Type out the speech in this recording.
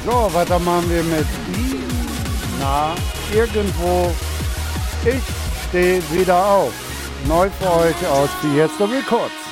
So, weiter machen wir mit Na, irgendwo. Ich stehe wieder auf. Neu für euch aus die Jetzt Records.